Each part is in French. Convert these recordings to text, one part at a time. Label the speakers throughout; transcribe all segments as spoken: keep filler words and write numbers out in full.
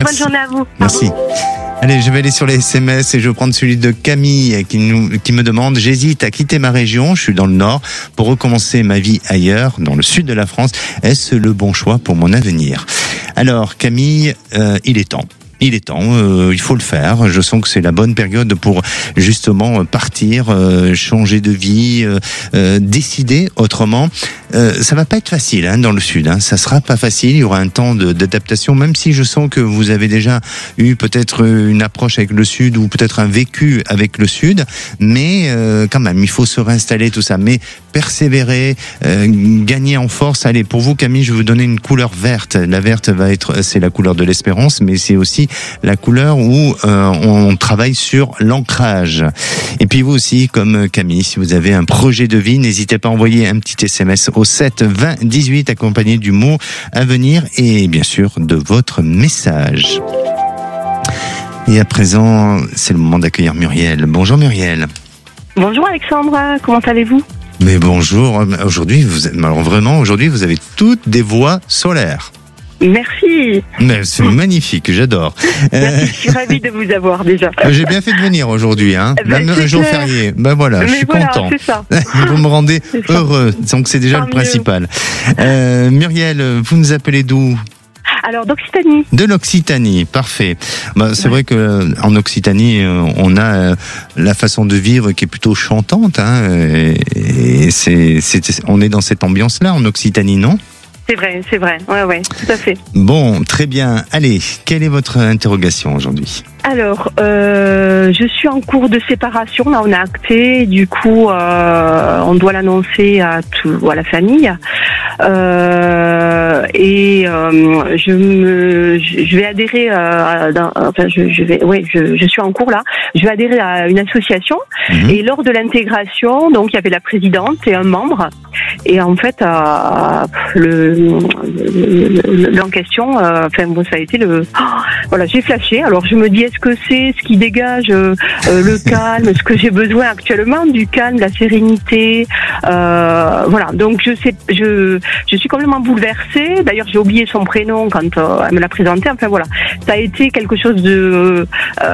Speaker 1: Bonne journée à vous.
Speaker 2: Merci. Allez, je vais aller sur les S M S et je vais prendre celui de Camille qui, nous, qui me demande « J'hésite à quitter ma région, je suis dans le nord, pour recommencer ma vie ailleurs, dans le sud de la France. Est-ce le bon choix pour mon avenir ?» Alors Camille, euh, il est temps. Il est temps, euh, il faut le faire. Je sens que c'est la bonne période pour justement partir, euh, changer de vie, euh, euh, décider autrement. Euh, ça va pas être facile hein, dans le sud. Hein. Ça sera pas facile. Il y aura un temps de, d'adaptation, même si je sens que vous avez déjà eu peut-être une approche avec le sud ou peut-être un vécu avec le sud. Mais euh, quand même, il faut se réinstaller tout ça. Mais persévérer, euh, gagner en force. Allez, pour vous Camille, je vais vous donner une couleur verte. La verte va être, c'est la couleur de l'espérance, mais c'est aussi la couleur où euh, on travaille sur l'ancrage. Et puis vous aussi, comme Camille, si vous avez un projet de vie, n'hésitez pas à envoyer un petit S M S au sept vingt dix-huit accompagné du mot avenir et bien sûr de votre message. Et à présent, c'est le moment d'accueillir Muriel. Bonjour Muriel.
Speaker 1: Bonjour Alexandre, comment allez-vous ?
Speaker 2: Mais bonjour, aujourd'hui, vous, alors vraiment, aujourd'hui, vous avez toutes des voix solaires.
Speaker 1: Merci.
Speaker 2: Mais c'est magnifique, j'adore.
Speaker 1: Merci, je suis ravie de vous avoir déjà.
Speaker 2: J'ai bien fait de venir aujourd'hui, hein.
Speaker 1: Ben,
Speaker 2: Même un jour
Speaker 1: clair.
Speaker 2: férié. Ben voilà,
Speaker 1: Mais
Speaker 2: je suis
Speaker 1: voilà,
Speaker 2: content.
Speaker 1: C'est ça.
Speaker 2: Vous me rendez
Speaker 1: C'est ça.
Speaker 2: heureux, donc c'est déjà
Speaker 1: Tant
Speaker 2: le principal.
Speaker 1: mieux.
Speaker 2: Euh, Muriel, vous nous appelez d'où ?
Speaker 1: Alors d'Occitanie.
Speaker 2: De l'Occitanie, parfait. Bah, c'est
Speaker 1: Ouais.
Speaker 2: vrai que en Occitanie, on a la façon de vivre qui est plutôt chantante, hein. Et c'est, c'est, on est dans cette ambiance-là en Occitanie, non ?
Speaker 1: C'est vrai, c'est vrai. Ouais, ouais, tout à fait.
Speaker 2: Bon, très bien. Allez, quelle est votre interrogation aujourd'hui ?
Speaker 1: Alors, euh, je suis en cours de séparation. Là, on a acté. Du coup, euh, on doit l'annoncer à tout, à la famille. Euh, et euh, je me, je vais adhérer. Euh, dans, enfin, je, je vais, ouais, je, je suis en cours là. Je vais adhérer à une association.
Speaker 2: Mmh.
Speaker 1: Et lors de l'intégration, donc il y avait la présidente et un membre. Et en fait, euh, le, le, le en question, euh, enfin bon, ça a été le. Oh, voilà, j'ai flashé. Alors je me dis, est-ce que c'est ce qui dégage euh, le calme, ce que j'ai besoin actuellement, du calme, de la sérénité. Euh, voilà. Donc je sais, je, je suis complètement bouleversée. D'ailleurs, j'ai oublié son prénom quand euh, elle me l'a présenté. Enfin voilà, ça a été quelque chose de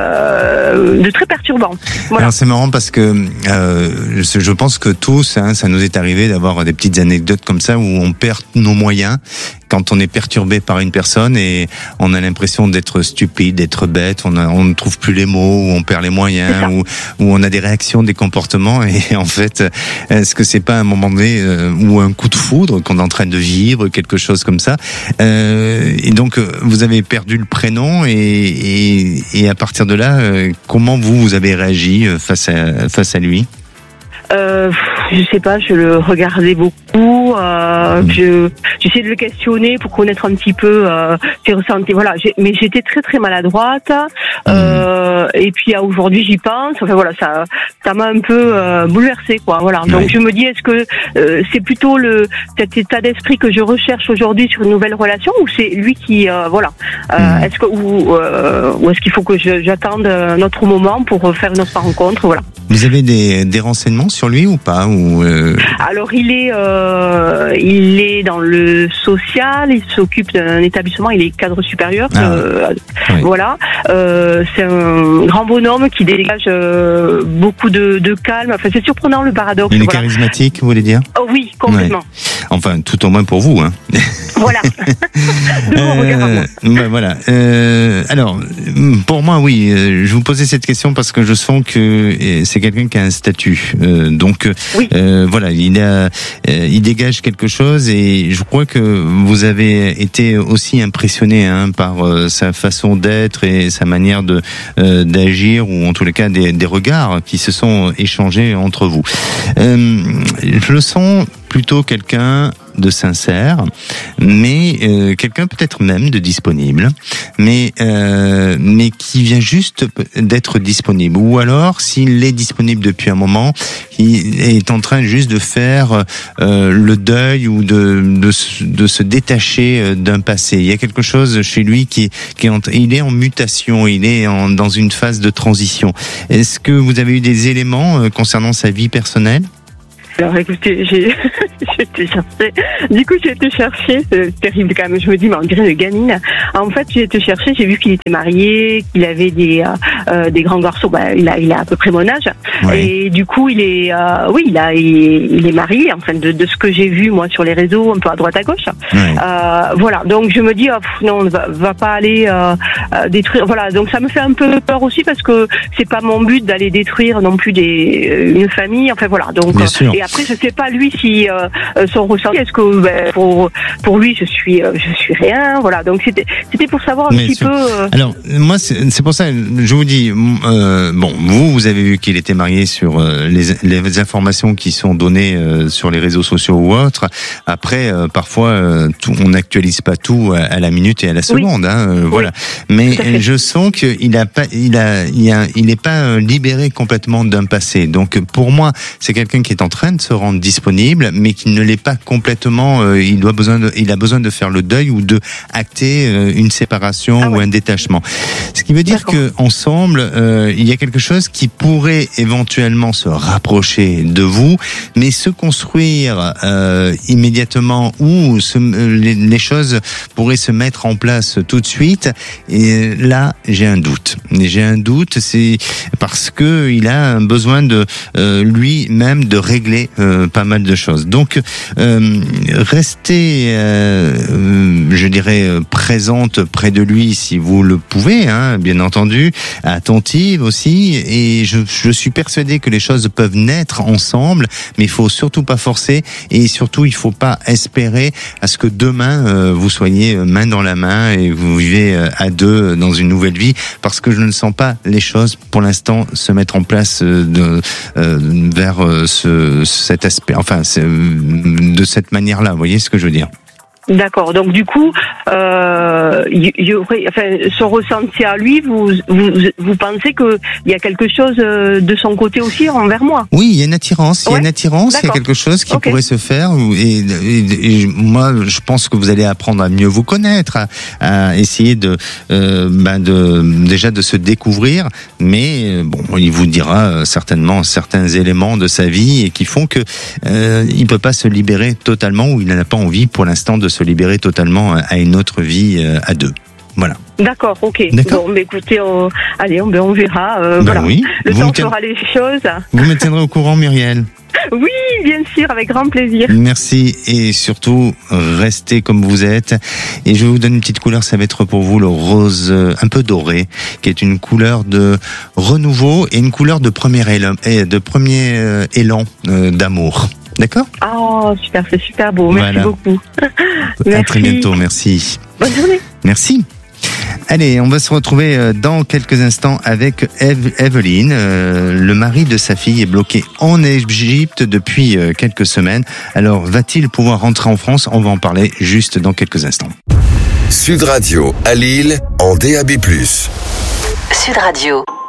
Speaker 1: euh, de très perturbant. Voilà.
Speaker 2: Alors c'est marrant parce que euh, je, je pense que tous, hein, ça nous est arrivé d'avoir des petites anecdotes comme ça où on perd nos moyens quand on est perturbé par une personne et on a l'impression d'être stupide, d'être bête, on, a, on ne trouve plus les mots, ou on perd les moyens, ou, ou on a des réactions, des comportements et en fait, est-ce que c'est pas un moment donné euh, ou un coup de foudre qu'on est en train de vivre, quelque chose comme ça euh, et donc vous avez perdu le prénom et, et, et à partir de là, euh, comment vous, vous avez réagi face à, face à lui ?
Speaker 1: Euh, je sais pas, je le regardais beaucoup. Euh, mmh. Je j'essayais de le questionner pour connaître un petit peu euh, ses ressentis. Voilà, j'ai, mais j'étais très très maladroite. Mmh. Euh, et puis à aujourd'hui, j'y pense. Enfin voilà, ça ça m'a un peu euh, bouleversée, quoi. Voilà. Donc oui. Je me dis, est-ce que euh, c'est plutôt le cet état d'esprit que je recherche aujourd'hui sur une nouvelle relation, ou c'est lui qui euh, voilà. Euh, mmh. Est-ce que ou, euh, ou est-ce qu'il faut que je, j'attende un autre moment pour faire une autre rencontre, voilà.
Speaker 2: Vous avez des des renseignements sur lui ou pas ou euh...
Speaker 1: Alors il est euh, il est dans le social, il s'occupe d'un établissement, il est cadre supérieur, ah, euh, oui. Voilà. Euh, c'est un grand bonhomme qui dégage euh, beaucoup de, de calme. Enfin c'est surprenant le paradoxe.
Speaker 2: Il est
Speaker 1: voilà.
Speaker 2: Charismatique, vous voulez dire ?
Speaker 1: Oh oui, complètement.
Speaker 2: Ouais. Enfin tout au moins pour vous, hein.
Speaker 1: Voilà. De bon regard à moi.
Speaker 2: Ben voilà. Euh, alors, pour moi, oui, je vous posais cette question parce que je sens que c'est quelqu'un qui a un statut. Euh, donc, oui. euh, voilà, il a, euh, il dégage quelque chose et je crois que vous avez été aussi impressionné hein, par euh, sa façon d'être et sa manière de euh, d'agir ou en tous les cas des, des regards qui se sont échangés entre vous. Euh, je le sens plutôt quelqu'un de sincère, mais euh, quelqu'un peut-être même de disponible, mais euh, mais qui vient juste d'être disponible. Ou alors, s'il est disponible depuis un moment, il est en train juste de faire euh, le deuil ou de, de de se détacher d'un passé. Il y a quelque chose chez lui qui qui est en, il est en mutation, il est en, dans une phase de transition. Est-ce que vous avez eu des éléments euh, concernant sa vie personnelle ?
Speaker 1: Alors écoutez, j'ai, j'ai été chercher. Du coup, j'ai été chercher. C'est terrible quand même. Je me dis, mais on dirait une gamine. En fait, j'ai été chercher. J'ai vu qu'il était marié, qu'il avait des euh, des grands garçons. Bah, il a il a à peu près mon âge.
Speaker 2: Oui.
Speaker 1: Et du coup, il est euh, oui, il a il, il est marié. Enfin, de, de ce que j'ai vu moi sur les réseaux, un peu à droite à gauche.
Speaker 2: Oui.
Speaker 1: Euh, voilà. Donc je me dis, oh, pff, non, va, va pas aller euh, euh, détruire. Voilà. Donc ça me fait un peu peur aussi parce que c'est pas mon but d'aller détruire non plus des une famille. Enfin voilà. Donc
Speaker 2: Bien
Speaker 1: euh,
Speaker 2: sûr.
Speaker 1: et après je sais pas lui si euh, son ressenti. Est-ce que ben, pour pour lui je suis euh, je suis rien. Voilà. Donc c'était c'était pour savoir un
Speaker 2: Mais
Speaker 1: petit
Speaker 2: sur-
Speaker 1: peu. Euh,
Speaker 2: Alors moi c'est c'est pour ça je vous dis euh, bon vous vous avez vu qu'il était marié sur euh, les, les informations qui sont données euh, sur les réseaux sociaux ou autres. Après euh, parfois euh, tout, on n'actualise pas tout à, à la minute et à la seconde. Hein, euh,
Speaker 1: Oui.
Speaker 2: Voilà. Mais
Speaker 1: Tout à fait.
Speaker 2: je sens qu'il a pas il a il a il n'est pas euh, libéré complètement d'un passé. Donc pour moi c'est quelqu'un qui est en train de se rendre disponible, mais qui ne l'est pas complètement. Euh, il doit besoin de il a besoin de faire le deuil ou de acter euh, une séparation
Speaker 1: Ah
Speaker 2: ou
Speaker 1: ouais.
Speaker 2: un détachement. Ce qui veut dire
Speaker 1: D'accord.
Speaker 2: que ensemble, euh, il y a quelque chose qui pourrait éventuellement se rapprocher de vous, mais se construire euh, immédiatement ou se, euh, les, les choses pourraient se mettre en place tout de suite. Et là, j'ai un doute. J'ai un doute, c'est parce que il a un besoin de euh, lui-même de régler euh, pas mal de choses. Donc, euh, restez, euh, euh, je dirais, euh, présente près de lui si vous le pouvez, hein, bien entendu, attentive aussi. Et je, je suis persuadé que les choses peuvent naître ensemble, mais il faut surtout pas forcer et surtout il faut pas espérer à ce que demain euh, vous soyez main dans la main et vous vivez euh, à deux dans une nouvelle vie, parce que je ne sens pas les choses pour l'instant se mettre en place euh, de, euh, vers euh, ce, cet aspect, enfin c'est, euh, de cette manière-là. Vous voyez ce que je veux dire?
Speaker 1: D'accord. Donc du coup, euh, y, y aurait, enfin, son ressenti à lui, vous vous, vous pensez que il y a quelque chose euh, de son côté aussi envers moi?
Speaker 2: Oui, il y a une attirance, il y a
Speaker 1: Ouais.
Speaker 2: une attirance, il y a
Speaker 1: D'accord.
Speaker 2: quelque chose qui
Speaker 1: Ok.
Speaker 2: pourrait se faire. Et, et- et moi, je pense que vous allez apprendre à mieux vous connaître, à, à essayer de, euh, ben de, déjà de se découvrir. Mais euh, bon, il vous dira euh, certainement certains éléments de sa vie et qui font que euh, il peut pas se libérer totalement, ou il n'en a pas envie pour l'instant de se libérer totalement à une autre vie euh, à deux. Voilà.
Speaker 1: D'accord, ok.
Speaker 2: D'accord.
Speaker 1: Bon, mais écoutez, on, allez, on, ben, on verra. Euh,
Speaker 2: Ben
Speaker 1: voilà.
Speaker 2: oui.
Speaker 1: Le
Speaker 2: Vous
Speaker 1: temps
Speaker 2: me tiendrez-
Speaker 1: fera les choses.
Speaker 2: Vous me tiendrez au courant, Muriel.
Speaker 1: Oui, bien sûr, avec grand plaisir.
Speaker 2: Merci, et surtout restez comme vous êtes. Et je vais vous donner une petite couleur, ça va être pour vous le rose euh, un peu doré, qui est une couleur de renouveau et une couleur de premier élan, et de premier euh, élan euh, d'amour. D'accord?
Speaker 1: Oh, super, c'est super beau. Merci
Speaker 2: Voilà.
Speaker 1: beaucoup.
Speaker 2: À
Speaker 1: Merci.
Speaker 2: très bientôt, merci.
Speaker 1: Bonne journée.
Speaker 2: Merci. Allez, on va se retrouver euh, dans quelques instants avec Eve- Evelyne. Euh, le mari de sa fille est bloqué en Égypte depuis euh, quelques semaines. Alors, va-t-il pouvoir rentrer en France? On va en parler juste dans quelques instants.
Speaker 3: Sud Radio à Lille en D A B plus.
Speaker 4: Sud Radio.